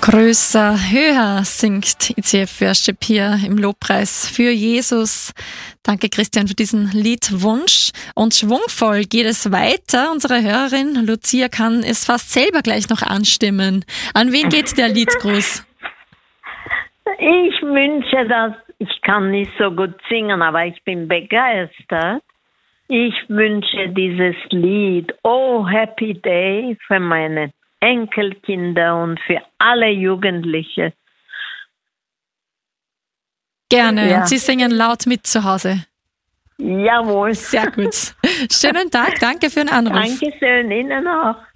Größer, höher singt ICF Worship hier im Lobpreis für Jesus. Danke Christian für diesen Liedwunsch. Und schwungvoll geht es weiter. Unsere Hörerin Lucia kann es fast selber gleich noch anstimmen. An wen geht der Liedgruß? Ich wünsche das, ich kann nicht so gut singen, aber ich bin begeistert. Ich wünsche dieses Lied, Oh Happy Day, für meine Enkelkinder und für alle Jugendliche. Gerne. Ja. Und Sie singen laut mit zu Hause. Jawohl. Sehr gut. Schönen Tag. Danke für den Anruf. Dankeschön, Ihnen auch.